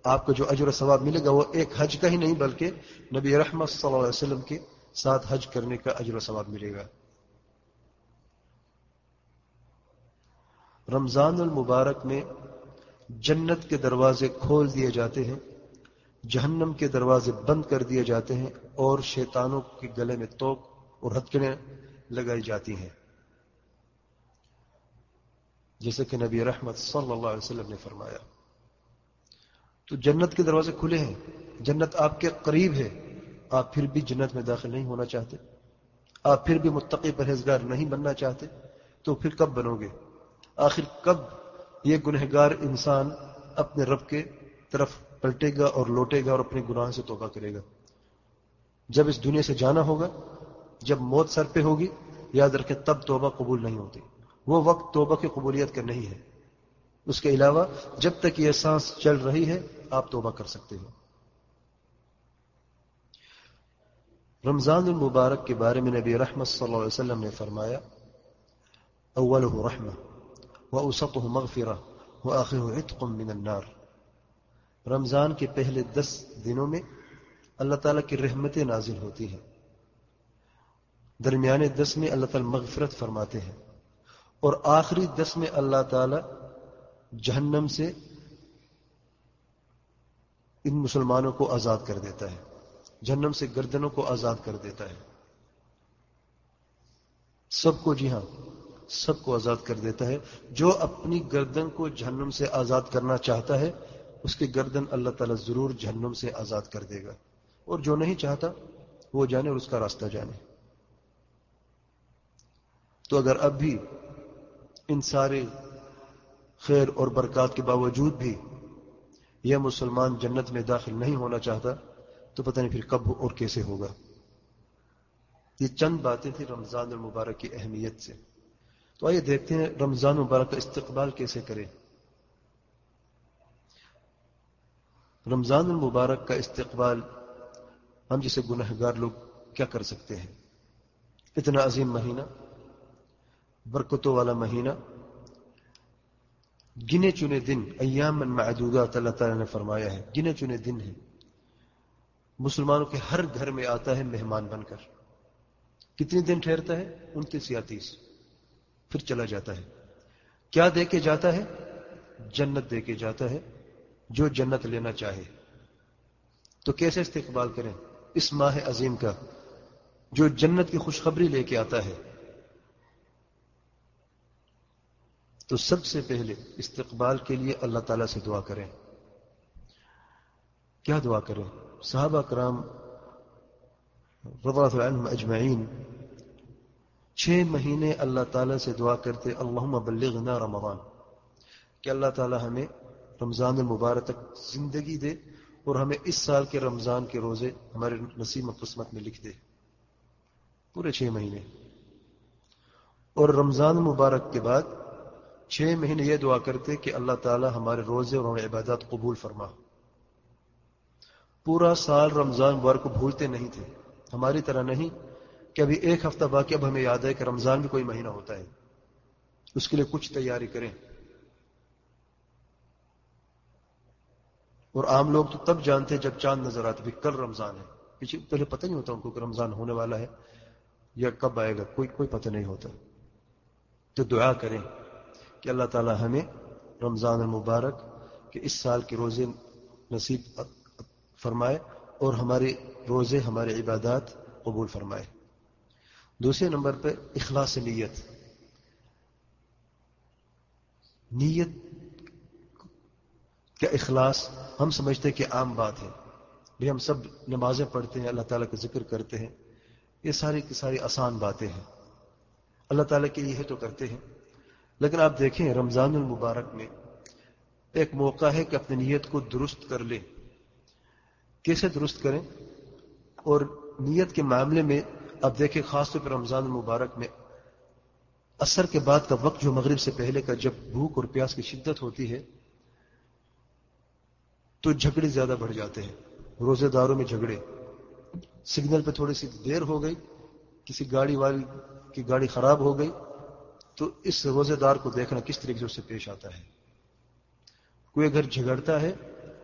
آپ کو جو اجر و ثواب ملے گا وہ ایک حج کا ہی نہیں بلکہ نبی رحمت صلی اللہ علیہ وسلم کے ساتھ حج کرنے کا اجر و ثواب ملے گا۔ رمضان المبارک میں جنت کے دروازے کھول دیے جاتے ہیں، جہنم کے دروازے بند کر دیے جاتے ہیں، اور شیطانوں کے گلے میں توق اور ہتھکڑیاں لگائی جاتی ہیں، جیسے کہ نبی رحمت صلی اللہ علیہ وسلم نے فرمایا۔ تو جنت کے دروازے کھلے ہیں، جنت آپ کے قریب ہے، آپ پھر بھی جنت میں داخل نہیں ہونا چاہتے، آپ پھر بھی متقی پرہیزگار نہیں بننا چاہتے، تو پھر کب بنو گے؟ آخر کب یہ گنہگار انسان اپنے رب کے طرف پلٹے گا اور لوٹے گا اور اپنے گناہ سے توبہ کرے گا؟ جب اس دنیا سے جانا ہوگا، جب موت سر پہ ہوگی، یاد رکھیں تب توبہ قبول نہیں ہوتی۔ وہ وقت توبہ کی قبولیت کا نہیں ہے، اس کے علاوہ جب تک یہ سانس چل رہی ہے آپ توبہ کر سکتے ہو۔ رمضان المبارک کے بارے میں نبی رحمت صلی اللہ علیہ وسلم نے فرمایا، اولہ رحمہ واوسطہ مغفرہ واخرہ عتق من النار۔ رمضان کے پہلے 10 دنوں میں اللہ تعالیٰ کی رحمتیں نازل ہوتی ہیں، درمیانے 10 میں اللہ تعالیٰ مغفرت فرماتے ہیں، اور آخری 10 میں اللہ تعالیٰ جہنم سے ان مسلمانوں کو آزاد کر دیتا ہے، جہنم سے گردنوں کو آزاد کر دیتا ہے، سب کو، جی ہاں سب کو آزاد کر دیتا ہے۔ جو اپنی گردن کو جہنم سے آزاد کرنا چاہتا ہے اس کی گردن اللہ تعالیٰ ضرور جہنم سے آزاد کر دے گا، اور جو نہیں چاہتا وہ جانے اور اس کا راستہ جانے۔ تو اگر اب بھی ان سارے خیر اور برکات کے باوجود بھی یہ مسلمان جنت میں داخل نہیں ہونا چاہتا تو پتہ نہیں پھر کب اور کیسے ہوگا۔ یہ چند باتیں تھیں رمضان المبارک کی اہمیت سے۔ تو آئیے دیکھتے ہیں رمضان المبارک کا استقبال کیسے کریں۔ رمضان المبارک کا استقبال ہم جیسے گنہگار لوگ کیا کر سکتے ہیں؟ اتنا عظیم مہینہ، برکتوں والا مہینہ، گنے چنے دن، ایام معدودات اللہ تعالیٰ نے فرمایا ہے، گنے چنے دن ہیں، مسلمانوں کے ہر گھر میں آتا ہے مہمان بن کر۔ کتنے دن ٹھہرتا ہے؟ 29 یا 30، پھر چلا جاتا ہے۔ کیا دے کے جاتا ہے؟ جنت دے کے جاتا ہے، جو جنت لینا چاہے۔ تو کیسے استقبال کریں اس ماہ عظیم کا جو جنت کی خوشخبری لے کے آتا ہے؟ تو سب سے پہلے استقبال کے لیے اللہ تعالیٰ سے دعا کریں۔ کیا دعا کریں؟ صحابہ کرام رضی اللہ عنہم اجمعین 6 مہینے اللہ تعالیٰ سے دعا کرتے، اللہم بلغنا رمضان، کہ اللہ تعالیٰ ہمیں رمضان المبارک تک زندگی دے اور ہمیں اس سال کے رمضان کے روزے ہمارے نصیب و قسمت میں لکھ دے۔ پورے 6 مہینے، اور رمضان المبارک کے بعد 6 مہینے یہ دعا کرتے کہ اللہ تعالیٰ ہمارے روزے اور ہماری عبادات قبول فرما۔ پورا سال رمضان مبارک کو بھولتے نہیں تھے، ہماری طرح نہیں کہ ابھی 1 ہفتہ باقی اب ہمیں یاد ہے کہ رمضان بھی کوئی مہینہ ہوتا ہے، اس کے لیے کچھ تیاری کریں۔ اور عام لوگ تو تب جانتے جب چاند نظر آتے بھی کل رمضان ہے، پہلے پتہ نہیں ہوتا ان کو کہ رمضان ہونے والا ہے یا کب آئے گا، کوئی پتہ نہیں ہوتا۔ تو دعا کریں کہ اللہ تعالی ہمیں رمضان المبارک کے اس سال کے روزے نصیب فرمائے اور ہمارے روزے ہمارے عبادات قبول فرمائے۔ دوسرے نمبر پہ اخلاص نیت۔ نیت کا اخلاص ہم سمجھتے کہ عام بات ہے، بھی ہم سب نمازیں پڑھتے ہیں، اللہ تعالیٰ کا ذکر کرتے ہیں، یہ ساری کی ساری آسان باتیں ہیں، اللہ تعالیٰ کے لیے تو کرتے ہیں۔ لیکن آپ دیکھیں رمضان المبارک میں ایک موقع ہے کہ اپنی نیت کو درست کر لیں۔ کیسے درست کریں؟ اور نیت کے معاملے میں آپ دیکھیں خاص طور پر رمضان المبارک میں عصر کے بعد کا وقت جو مغرب سے پہلے کا، جب بھوک اور پیاس کی شدت ہوتی ہے تو جھگڑے زیادہ بڑھ جاتے ہیں، روزے داروں میں جھگڑے، سگنل پہ تھوڑی سی دیر ہو گئی، کسی گاڑی والی کی گاڑی خراب ہو گئی تو اس روزے دار کو دیکھنا کس طریقے سے اس سے پیش آتا ہے۔ کوئی اگر جھگڑتا ہے